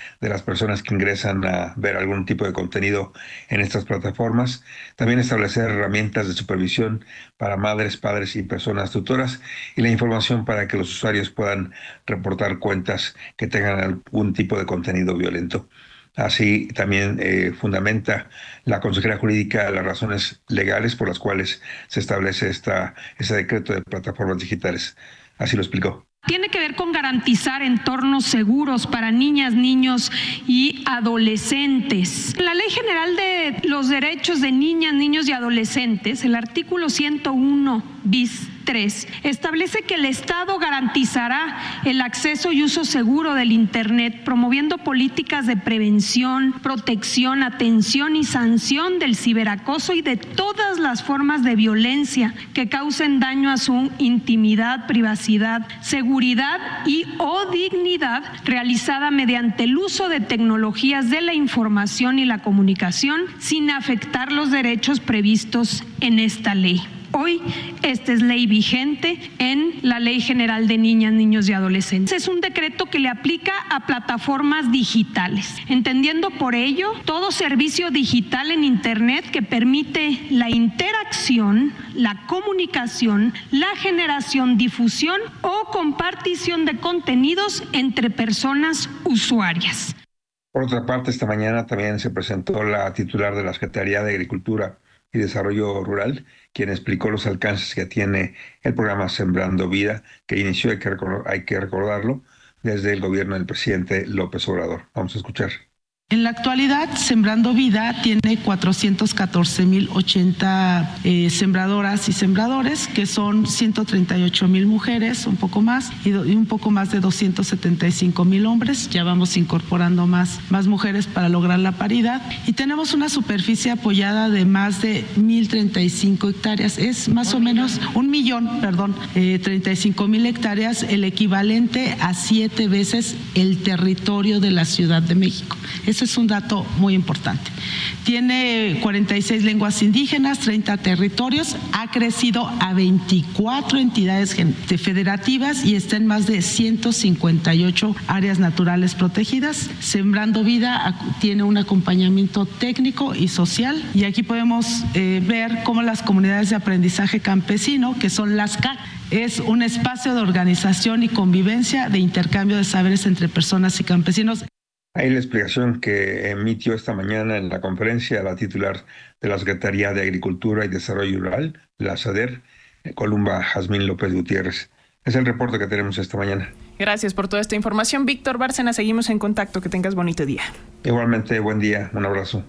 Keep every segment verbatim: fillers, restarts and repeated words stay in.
de las personas que ingresan a ver algún tipo de contenido en estas plataformas. También establecer herramientas de supervisión para madres, padres y personas tutoras, y la información para que los usuarios puedan reportar cuentas que tengan algún tipo de contenido violento. Así también eh, fundamenta la consejera jurídica las razones legales por las cuales se establece esta, este decreto de plataformas digitales. Así lo explicó. Tiene que ver con garantizar entornos seguros para niñas, niños y adolescentes. La Ley General de los Derechos de Niñas, Niños y Adolescentes, el artículo ciento uno bis tres, establece que el Estado garantizará el acceso y uso seguro del Internet, promoviendo políticas de prevención, protección, atención y sanción del ciberacoso y de todas las formas de violencia que causen daño a su intimidad, privacidad, seguridad y o dignidad, realizada mediante el uso de tecnologías de la información y la comunicación sin afectar los derechos previstos en esta ley. Hoy, esta es ley vigente en la Ley General de Niñas, Niños y Adolescentes. Es un decreto que le aplica a plataformas digitales, entendiendo por ello todo servicio digital en Internet que permite la interacción, la comunicación, la generación, difusión o compartición de contenidos entre personas usuarias. Por otra parte, esta mañana también se presentó la titular de la Secretaría de Agricultura y Desarrollo Rural, quien explicó los alcances que tiene el programa Sembrando Vida, que inició, hay que, recordar, hay que recordarlo, desde el gobierno del presidente López Obrador. Vamos a escuchar. En la actualidad, Sembrando Vida tiene cuatrocientos catorce mil ochenta eh, sembradoras y sembradores, que son ciento treinta y ocho mil mujeres, un poco más, y, do, y un poco más de doscientos setenta y cinco mil hombres. Ya vamos incorporando más, más mujeres para lograr la paridad. Y tenemos una superficie apoyada de más de mil treinta y cinco hectáreas. Es más o menos un millón, perdón, eh, treinta y cinco mil hectáreas, el equivalente a siete veces el territorio de la Ciudad de México. Ese es un dato muy importante. Tiene cuarenta y seis lenguas indígenas, treinta territorios, ha crecido a veinticuatro entidades federativas y está en más de ciento cincuenta y ocho áreas naturales protegidas. Sembrando Vida tiene un acompañamiento técnico y social, y aquí podemos eh, ver cómo las comunidades de aprendizaje campesino, que son las C A C, es un espacio de organización y convivencia, de intercambio de saberes entre personas y campesinos. Ahí la explicación que emitió esta mañana en la conferencia la titular de la Secretaría de Agricultura y Desarrollo Rural, la SADER, Columba Jazmín López Gutiérrez. Es el reporte que tenemos esta mañana. Gracias por toda esta información, Víctor Bárcena. Seguimos en contacto. Que tengas bonito día. Igualmente, buen día. Un abrazo.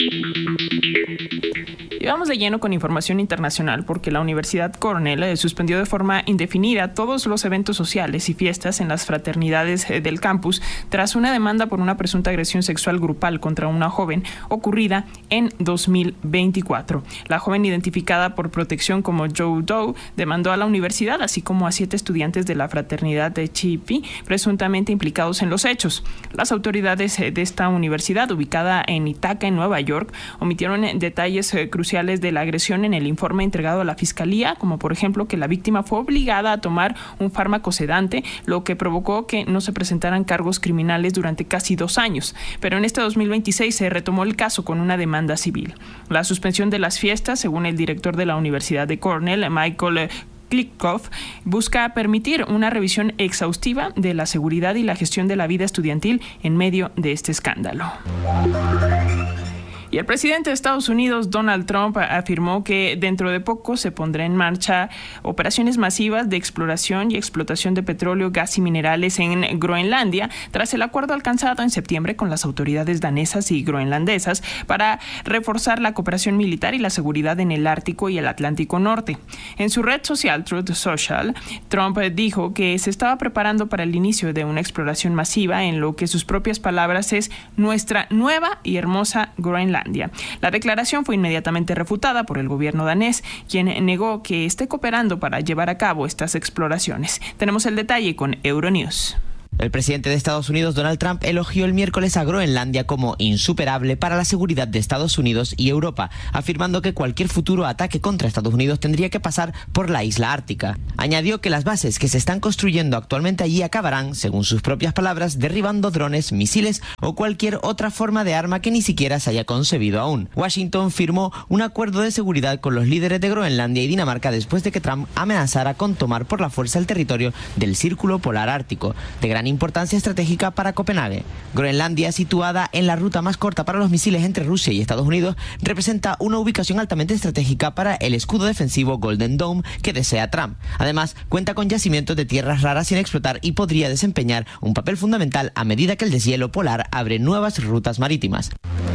Y vamos de lleno con información internacional, porque la Universidad Cornell suspendió de forma indefinida todos los eventos sociales y fiestas en las fraternidades del campus tras una demanda por una presunta agresión sexual grupal contra una joven ocurrida en dos mil veinticuatro. La joven, identificada por protección como Joe Doe, demandó a la universidad, así como a siete estudiantes de la fraternidad de Chi Phi, presuntamente implicados en los hechos. Las autoridades de esta universidad, ubicada en Ithaca, en Nueva York, omitieron detalles cruciales de la agresión en el informe entregado a la Fiscalía, como por ejemplo que la víctima fue obligada a tomar un fármaco sedante, lo que provocó que no se presentaran cargos criminales durante casi dos años. Pero en este dos mil veintiséis se retomó el caso con una demanda civil. La suspensión de las fiestas, según el director de la Universidad de Cornell, Michael Klickoff, busca permitir una revisión exhaustiva de la seguridad y la gestión de la vida estudiantil en medio de este escándalo. Y el presidente de Estados Unidos, Donald Trump, afirmó que dentro de poco se pondrá en marcha operaciones masivas de exploración y explotación de petróleo, gas y minerales en Groenlandia, tras el acuerdo alcanzado en septiembre con las autoridades danesas y groenlandesas para reforzar la cooperación militar y la seguridad en el Ártico y el Atlántico Norte. En su red social Truth Social, Trump dijo que se estaba preparando para el inicio de una exploración masiva en lo que sus propias palabras es nuestra nueva y hermosa Groenlandia. La declaración fue inmediatamente refutada por el gobierno danés, quien negó que esté cooperando para llevar a cabo estas exploraciones. Tenemos el detalle con Euronews. El presidente de Estados Unidos, Donald Trump, elogió el miércoles a Groenlandia como insuperable para la seguridad de Estados Unidos y Europa, afirmando que cualquier futuro ataque contra Estados Unidos tendría que pasar por la isla ártica. Añadió que las bases que se están construyendo actualmente allí acabarán, según sus propias palabras, derribando drones, misiles o cualquier otra forma de arma que ni siquiera se haya concebido aún. Washington firmó un acuerdo de seguridad con los líderes de Groenlandia y Dinamarca después de que Trump amenazara con tomar por la fuerza el territorio del Círculo Polar Ártico, de gran importancia estratégica para Copenhague. Groenlandia, situada en la ruta más corta para los misiles entre Rusia y Estados Unidos, representa una ubicación altamente estratégica para el escudo defensivo Golden Dome que desea Trump. Además, cuenta con yacimientos de tierras raras sin explotar y podría desempeñar un papel fundamental a medida que el deshielo polar abre nuevas rutas marítimas.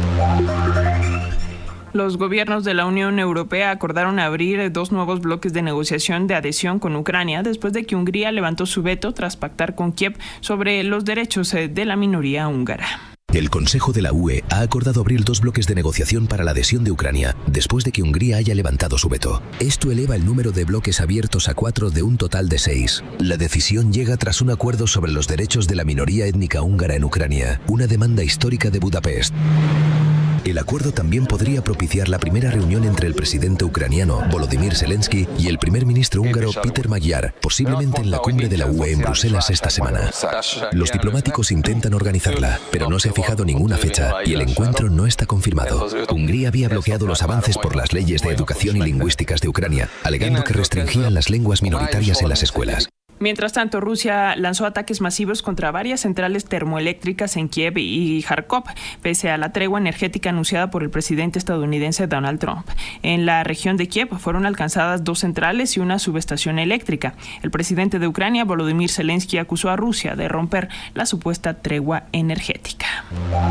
Los gobiernos de la Unión Europea acordaron abrir dos nuevos bloques de negociación de adhesión con Ucrania después de que Hungría levantó su veto tras pactar con Kiev sobre los derechos de la minoría húngara. El Consejo de la U E ha acordado abrir dos bloques de negociación para la adhesión de Ucrania, después de que Hungría haya levantado su veto. Esto eleva el número de bloques abiertos a cuatro de un total de seis. La decisión llega tras un acuerdo sobre los derechos de la minoría étnica húngara en Ucrania, una demanda histórica de Budapest. El acuerdo también podría propiciar la primera reunión entre el presidente ucraniano, Volodymyr Zelensky, y el primer ministro húngaro, Péter Magyar, posiblemente en la cumbre de la U E en Bruselas esta semana. Los diplomáticos intentan organizarla, pero no se ha fijado ninguna fecha y el encuentro no está confirmado. Hungría había bloqueado los avances por las leyes de educación y lingüísticas de Ucrania, alegando que restringían las lenguas minoritarias en las escuelas. Mientras tanto, Rusia lanzó ataques masivos contra varias centrales termoeléctricas en Kiev y Kharkov, pese a la tregua energética anunciada por el presidente estadounidense Donald Trump. En la región de Kiev fueron alcanzadas dos centrales y una subestación eléctrica. El presidente de Ucrania, Volodymyr Zelensky, acusó a Rusia de romper la supuesta tregua energética.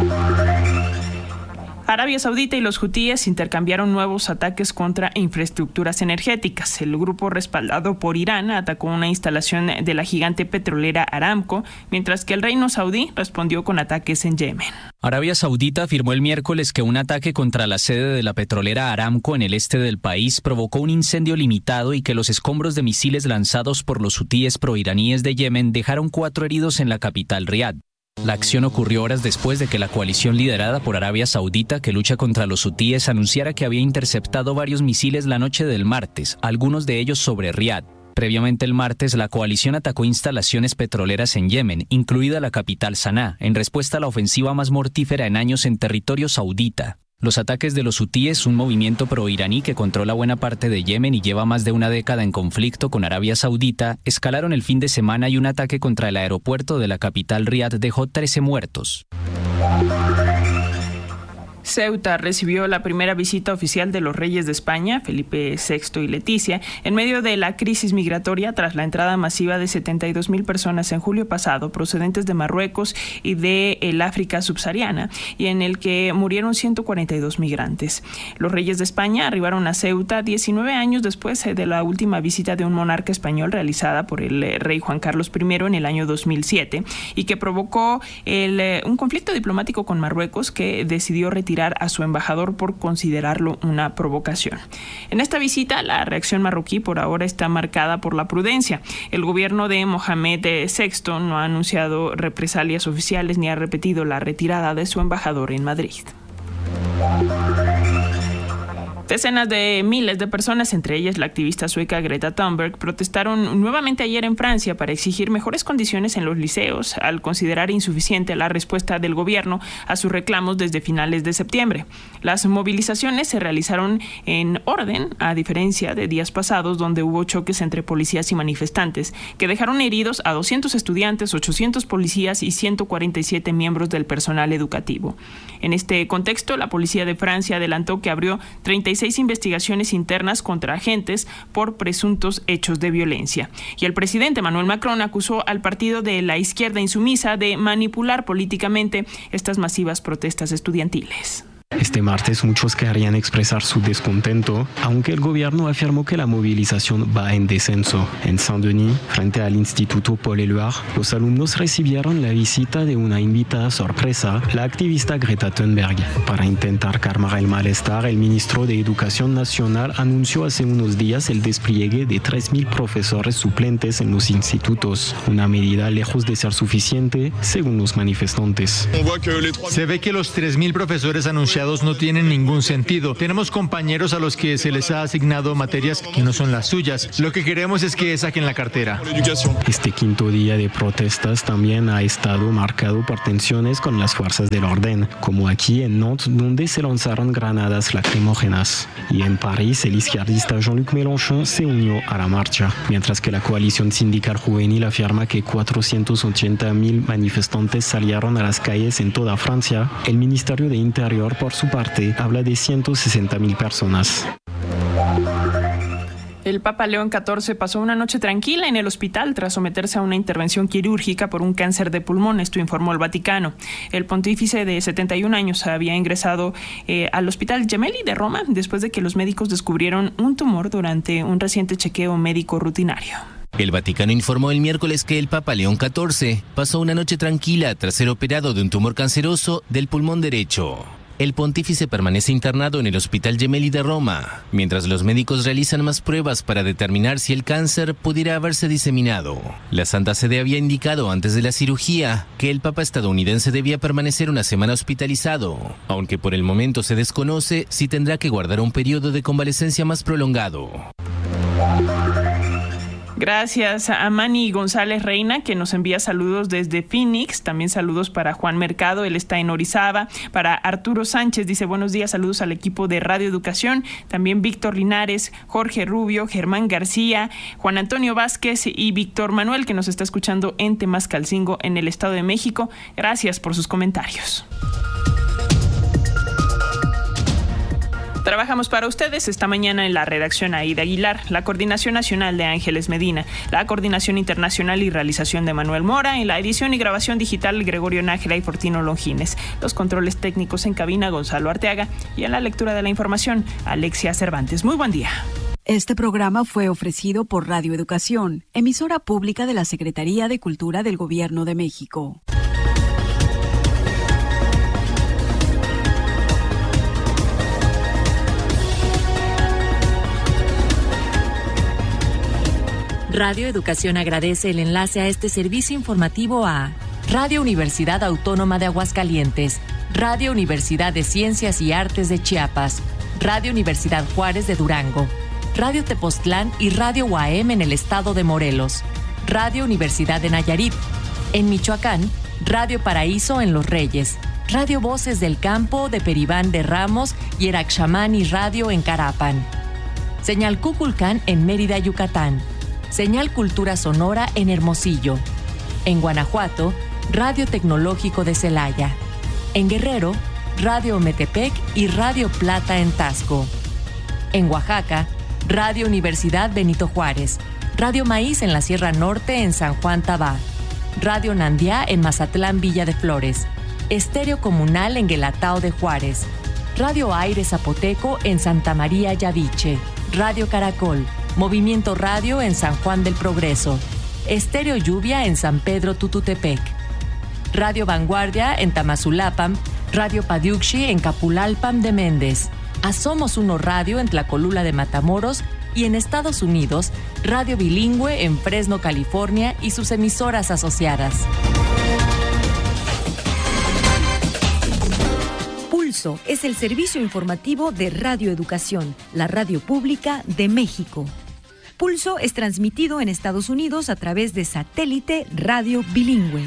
Arabia Saudita y los hutíes intercambiaron nuevos ataques contra infraestructuras energéticas. El grupo respaldado por Irán atacó una instalación de la gigante petrolera Aramco, mientras que el reino saudí respondió con ataques en Yemen. Arabia Saudita afirmó el miércoles que un ataque contra la sede de la petrolera Aramco en el este del país provocó un incendio limitado y que los escombros de misiles lanzados por los hutíes proiraníes de Yemen dejaron cuatro heridos en la capital Riad. La acción ocurrió horas después de que la coalición liderada por Arabia Saudita, que lucha contra los hutíes, anunciara que había interceptado varios misiles la noche del martes, algunos de ellos sobre Riad. Previamente el martes, la coalición atacó instalaciones petroleras en Yemen, incluida la capital Saná, en respuesta a la ofensiva más mortífera en años en territorio saudita. Los ataques de los hutíes, un movimiento proiraní que controla buena parte de Yemen y lleva más de una década en conflicto con Arabia Saudita, escalaron el fin de semana y un ataque contra el aeropuerto de la capital Riad dejó trece muertos. Ceuta recibió la primera visita oficial de los reyes de España, Felipe sexto y Leticia, en medio de la crisis migratoria tras la entrada masiva de setenta y dos mil personas en julio pasado procedentes de Marruecos y de el África subsahariana, y en el que murieron ciento cuarenta y dos migrantes. Los reyes de España arribaron a Ceuta diecinueve años después de la última visita de un monarca español realizada por el rey Juan Carlos primero en el año dos mil siete y que provocó el, un conflicto diplomático con Marruecos, que decidió retirar a su embajador por considerarlo una provocación. En esta visita, la reacción marroquí por ahora está marcada por la prudencia. El gobierno de Mohamed sexto no ha anunciado represalias oficiales ni ha repetido la retirada de su embajador en Madrid. Decenas de miles de personas, entre ellas la activista sueca Greta Thunberg, protestaron nuevamente ayer en Francia para exigir mejores condiciones en los liceos, al considerar insuficiente la respuesta del gobierno a sus reclamos desde finales de septiembre. Las movilizaciones se realizaron en orden, a diferencia de días pasados donde hubo choques entre policías y manifestantes, que dejaron heridos a doscientos estudiantes, ochocientos policías y ciento cuarenta y siete miembros del personal educativo. En este contexto, la policía de Francia adelantó que abrió treinta y seis investigaciones internas contra agentes por presuntos hechos de violencia. Y el presidente Emmanuel Macron acusó al partido de la izquierda insumisa de manipular políticamente estas masivas protestas estudiantiles. Este martes muchos querían expresar su descontento, aunque el gobierno afirmó que la movilización va en descenso. En Saint-Denis, frente al Instituto Paul Éluard, los alumnos recibieron la visita de una invitada sorpresa, la activista Greta Thunberg. Para intentar calmar el malestar, el ministro de Educación Nacional anunció hace unos días el despliegue de tres mil profesores suplentes en los institutos, una medida lejos de ser suficiente, según los manifestantes. Se ve que los tres mil profesores anunciados no tienen ningún sentido. Tenemos compañeros a los que se les ha asignado materias que no son las suyas. Lo que queremos es que saquen la cartera. Este quinto día de protestas también ha estado marcado por tensiones con las fuerzas del orden, como aquí en Nantes, donde se lanzaron granadas lacrimógenas. Y en París, el izquierdista Jean-Luc Mélenchon se unió a la marcha, mientras que la coalición sindical juvenil afirma que cuatrocientos ochenta mil manifestantes salieron a las calles en toda Francia. El Ministerio de Interior, por su parte, habla de ciento sesenta mil personas. El Papa León catorce pasó una noche tranquila en el hospital tras someterse a una intervención quirúrgica por un cáncer de pulmón, esto informó el Vaticano. El pontífice de setenta y un años había ingresado eh, al Hospital Gemelli de Roma después de que los médicos descubrieron un tumor durante un reciente chequeo médico rutinario. El Vaticano informó el miércoles que el Papa León catorce pasó una noche tranquila tras ser operado de un tumor canceroso del pulmón derecho. El pontífice permanece internado en el Hospital Gemelli de Roma, mientras los médicos realizan más pruebas para determinar si el cáncer pudiera haberse diseminado. La Santa Sede había indicado antes de la cirugía que el Papa estadounidense debía permanecer una semana hospitalizado, aunque por el momento se desconoce si tendrá que guardar un periodo de convalecencia más prolongado. Gracias a Manny González Reina, que nos envía saludos desde Phoenix. También saludos para Juan Mercado, él está en Orizaba. Para Arturo Sánchez, dice buenos días, saludos al equipo de Radio Educación. También Víctor Linares, Jorge Rubio, Germán García, Juan Antonio Vázquez y Víctor Manuel, que nos está escuchando en Temascalcingo, en el Estado de México. Gracias por sus comentarios. Trabajamos para ustedes esta mañana en la redacción Aida Aguilar, la coordinación nacional de Ángeles Medina, la coordinación internacional y realización de Manuel Mora, en la edición y grabación digital Gregorio Nájera y Fortino Longines, los controles técnicos en cabina Gonzalo Arteaga y en la lectura de la información Alexia Cervantes. Muy buen día. Este programa fue ofrecido por Radio Educación, emisora pública de la Secretaría de Cultura del Gobierno de México. Radio Educación agradece el enlace a este servicio informativo a Radio Universidad Autónoma de Aguascalientes, Radio Universidad de Ciencias y Artes de Chiapas, Radio Universidad Juárez de Durango, Radio Tepoztlán y Radio U A M en el estado de Morelos, Radio Universidad de Nayarit, en Michoacán, Radio Paraíso en Los Reyes, Radio Voces del Campo de Peribán de Ramos y Eraxamani Radio en Carapan, Señal Cuculcán en Mérida, Yucatán, Señal Cultura Sonora en Hermosillo. En Guanajuato, Radio Tecnológico de Celaya. En Guerrero, Radio Metepec y Radio Plata en Tasco. En Oaxaca, Radio Universidad Benito Juárez. Radio Maíz en la Sierra Norte en San Juan Tabá. Radio Nandiá en Mazatlán Villa de Flores. Estéreo Comunal en Guelatao de Juárez. Radio Aire Zapoteco en Santa María Yaviche. Radio Caracol. Movimiento Radio en San Juan del Progreso, Estéreo Lluvia en San Pedro Tututepec, Radio Vanguardia en Tamazulapam, Radio Padiuxi en Capulalpam de Méndez, a Somos Uno Radio en Tlacolula de Matamoros y en Estados Unidos, Radio Bilingüe en Fresno, California y sus emisoras asociadas. Pulso es el servicio informativo de Radio Educación, la radio pública de México. Pulso es transmitido en Estados Unidos a través de satélite Radio Bilingüe.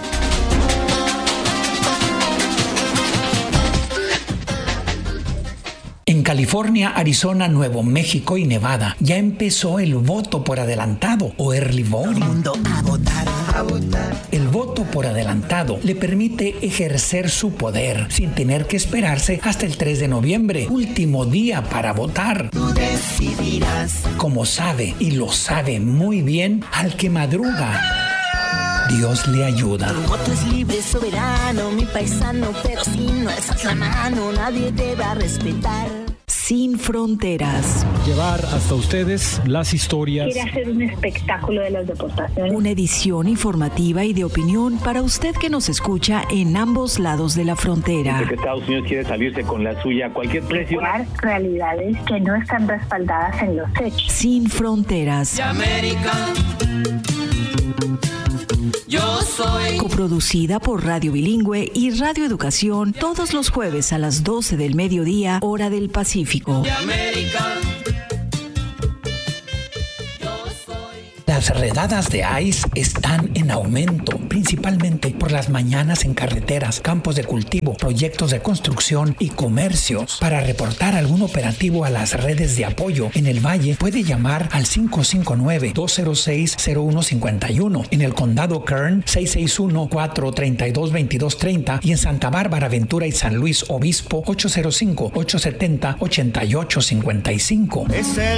En California, Arizona, Nuevo México y Nevada ya empezó el voto por adelantado o early voting. Todo el mundo a votar, a votar. El voto por adelantado le permite ejercer su poder sin tener que esperarse hasta el tres de noviembre, último día para votar. Tú decidirás. Como sabe y lo sabe muy bien al que madruga. Dios le ayuda. Tu voto es libre, soberano, mi paisano, pero si no alzas la mano, nadie te va a respetar. Sin fronteras. Llevar hasta ustedes las historias. Quiere hacer un espectáculo de las deportaciones. Una edición informativa y de opinión para usted que nos escucha en ambos lados de la frontera. Dice que Estados Unidos quiere salirse con la suya a cualquier precio. Realidades que no están respaldadas en los hechos. Sin fronteras. Yo soy. Coproducida por Radio Bilingüe y Radio Educación todos los jueves a las doce del mediodía, hora del Pacífico. Las redadas de ICE están en aumento, principalmente por las mañanas en carreteras, campos de cultivo, proyectos de construcción y comercios. Para reportar algún operativo a las redes de apoyo en el Valle, puede llamar al cinco cinco nueve, dos cero seis, cero uno cinco uno, en el condado Kern seis seis uno, cuatro tres dos, dos dos tres cero y en Santa Bárbara, Ventura y San Luis Obispo ocho cero cinco, ocho siete cero, ocho ocho cinco cinco.